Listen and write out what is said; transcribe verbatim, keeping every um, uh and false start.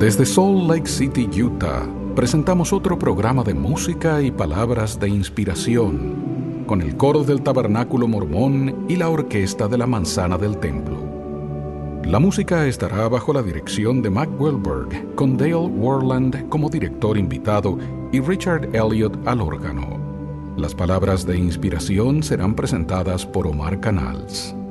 Desde Salt Lake City, Utah, presentamos otro programa de música y palabras de inspiración, con el coro del Tabernáculo Mormón y la orquesta de la Manzana del Templo. La música estará bajo la dirección de Mac Wilberg, con Dale Worland como director invitado y Richard Elliott al órgano. Las palabras de inspiración serán presentadas por Omar Canals.